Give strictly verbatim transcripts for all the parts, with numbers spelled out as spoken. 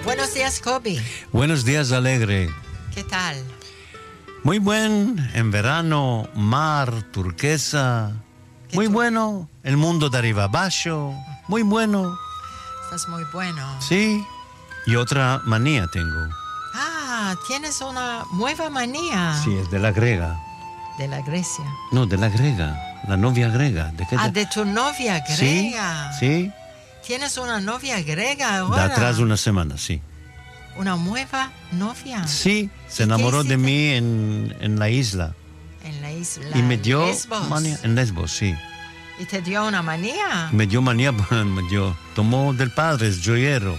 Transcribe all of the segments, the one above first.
Buenos días, Kobi. Buenos días, Alegre. ¿Qué tal? Muy buen, en verano, mar, turquesa. Muy tú? bueno, el mundo de arriba abajo. Muy bueno. Estás muy bueno. Sí, y otra manía tengo. Ah, tienes una nueva manía. Sí, es de la griega. De la Grecia. No, de la griega, la novia griega. ¿De qué Ah, te- de tu novia Sí, griega. sí, Tienes una novia griega de ahora. atrás de una semana, sí. Una nueva novia. Sí, se ¿Y qué enamoró de hiciste? mí en, en la isla. En la isla y me dio Lesbos. manía. En Lesbos, sí. ¿Y te dio una manía? Me dio manía, me dio, tomó del padre, es joyero.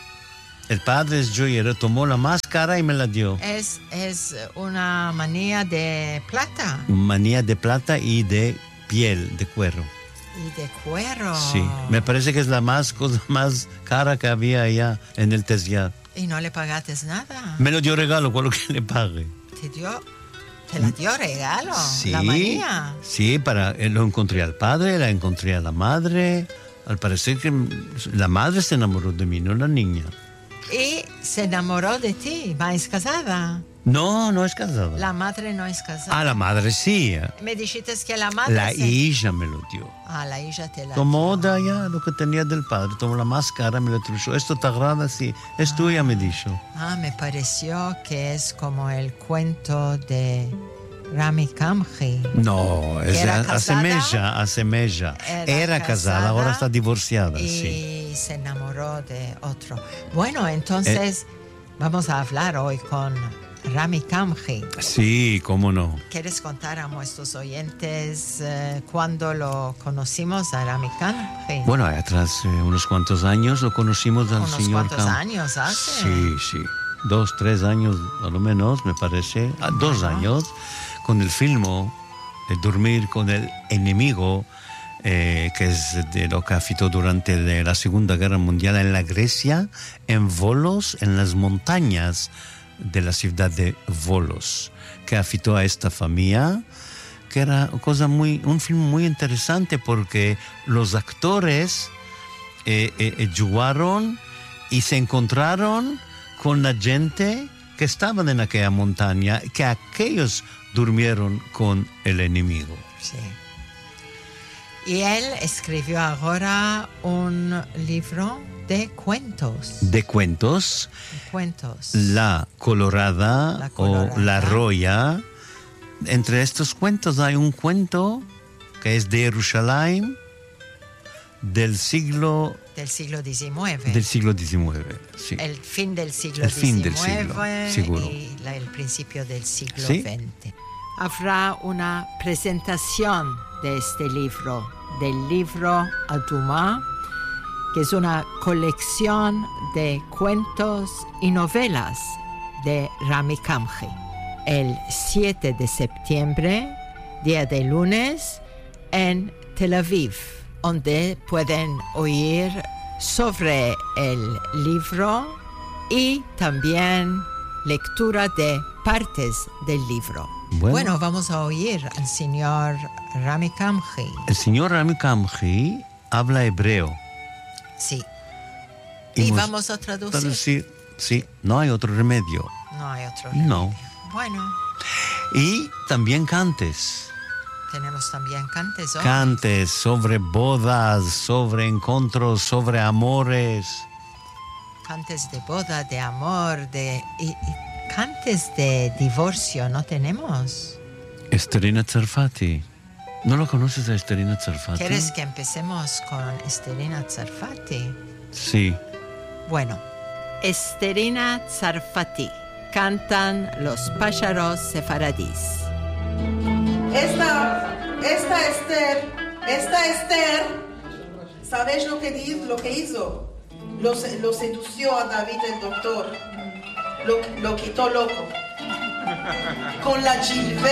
El padre es joyero, tomó la máscara y me la dio. Es, es una manía de plata Manía de plata y de piel, de cuero. y de cuero. Sí, me parece que es la más cosa más cara que había allá en el Tesliat. Y no le pagaste nada. Me lo dio regalo, con lo que le pague. Te dio, te la dio regalo, Sí, la manía. sí, para, eh, lo encontré al padre, la encontré a la madre. Al parecer que la madre se enamoró de mí, no la niña. Y se enamoró de ti, ¿va? ¿Es casada? No, no es casada. La madre no es casada. Ah, la madre sí. Me dijiste que la madre La se... hija me lo dio. Ah, la hija te la Tomó dio. de allá lo que tenía del padre, tomó la máscara, me lo truchó. Esto te agrada, sí. Es tuya, me dijo. Ah, me pareció que es como el cuento de Rami Kamji. No, es, ¿Era casada? asemeja, asemeja. Era Era, casada, casada ahora está divorciada, Y sí. se enamoró de otro. Bueno, entonces vamos a hablar hoy con Rami Kamji. Sí, cómo no. ¿Quieres contar a nuestros oyentes eh, cuándo lo conocimos a Rami Kamji? Bueno, atrás eh, unos cuantos años lo conocimos al Unos señor cuantos Cam- años hace. Sí, sí. Dos, tres años a lo menos, me parece. Ah, dos Bueno. años con el film de Dormir con el enemigo, eh, que es de lo que afitó durante de la Segunda Guerra Mundial en la Grecia, en Volos, en las montañas de la ciudad de Volos, que afitó a esta familia, que era cosa muy, un film muy interesante porque los actores eh, eh, eh, jugaron y se encontraron con la gente que estaban en aquella montaña, que aquellos durmieron con el enemigo. Sí. Y él escribió ahora un libro de cuentos. De cuentos, Cuentos. La Colorada, La Colorada. o La Roya. Entre estos cuentos hay un cuento que es de Jerusalén del siglo Del siglo diecinueve. del siglo diecinueve. Sí. El fin del siglo El fin del diecinueve siglo, seguro. y la- el principio del siglo Sí. veinte. Habrá una presentación de este libro, del libro Aduma, que es una colección de cuentos y novelas de Rami Kamji. El siete de septiembre, día de lunes, en Tel Aviv, donde pueden oír sobre el libro y también lectura de partes del libro. Bueno. Bueno, vamos a oír al señor Rami Kamji. El señor Rami Kamji habla hebreo. Sí. Y Hemos- vamos a traducir. traducir, sí, no hay otro remedio. No hay otro No. remedio. Bueno, Y también cantes. tenemos también cantes hoy. Cantes sobre bodas, sobre encuentros, sobre amores. Cantes de boda, de amor, de y, y cantes de divorcio, ¿no tenemos? Esterina Tsarfati. ¿No lo conoces a Esterina Tsarfati? ¿Quieres que empecemos con Esterina Tsarfati? Sí. Bueno, Esterina Tsarfati. Cantan los pájaros sefaradís. Esta, esta Esther, esta Esther, ¿sabes lo que, di- lo que hizo? Lo, se- lo sedució a David el doctor, lo, lo quitó loco. Con la Gilbert.